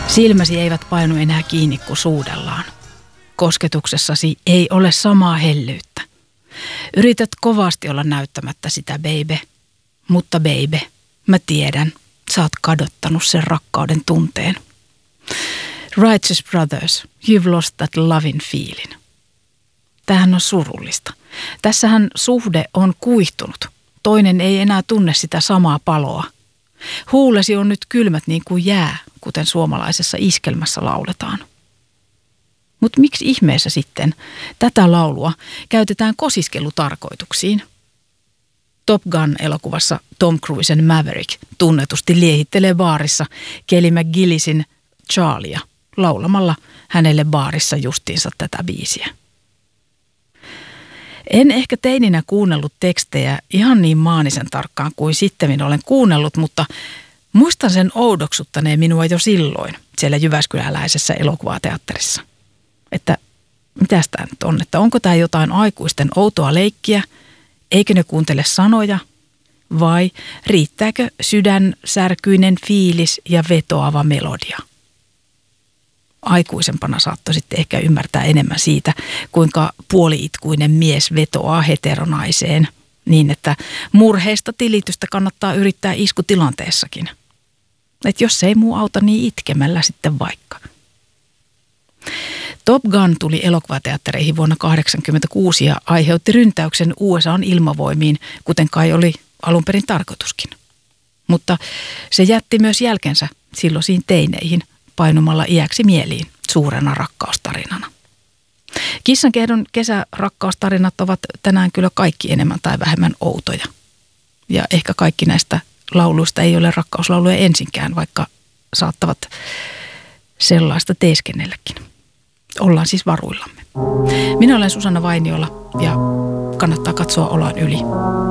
Silmäsi eivät painu enää kiinni kuin suudellaan. Kosketuksessasi ei ole samaa hellyyttä. Yrität kovasti olla näyttämättä sitä, baby. Mutta baby, mä tiedän, sä oot kadottanut sen rakkauden tunteen. Righteous brothers, you've lost that loving feeling. Tämähän on surullista. Tässähän suhde on kuihtunut. Toinen ei enää tunne sitä samaa paloa. Huulesi on nyt kylmät niin kuin jää, kuten suomalaisessa iskelmässä lauletaan. Mutta miksi ihmeessä sitten tätä laulua käytetään kosiskelutarkoituksiin? Top Gun-elokuvassa Tom Cruisen Maverick tunnetusti liehittelee baarissa Kelly McGillisin Charliea laulamalla hänelle baarissa justiinsa tätä biisiä. En ehkä teininä kuunnellut tekstejä ihan niin maanisen tarkkaan kuin sittemmin olen kuunnellut, mutta muistan sen oudoksuttaneen minua jo silloin siellä jyväskyläläisessä elokuvateatterissa. Että mitäs tämä nyt on, että onko tämä jotain aikuisten outoa leikkiä, eikö ne kuuntele sanoja vai riittääkö sydänsärkyinen fiilis ja vetoava melodia? Aikuisempana saattoi sitten ehkä ymmärtää enemmän siitä, kuinka puoliitkuinen mies vetoaa heteronaiseen niin, että murheista tilitystä kannattaa yrittää iskutilanteessakin. Että jos se ei muu auta, niin itkemällä sitten vaikka. Top Gun tuli elokuvateattereihin vuonna 1986 ja aiheutti ryntäyksen USA:n ilmavoimiin, kuten kai oli alun perin tarkoituskin. Mutta se jätti myös jälkensä silloisiin teineihin painumalla iäksi mieliin suurena rakkaustarinana. Kissankehdon kesärakkaustarinat ovat tänään kyllä kaikki enemmän tai vähemmän outoja. Ja ehkä kaikki näistä lauluista ei ole rakkauslauluja ensinkään, vaikka saattavat sellaista teeskennelläkin. Ollaan siis varuillamme. Minä olen Susanna Vainiola ja kannattaa katsoa Olan yli.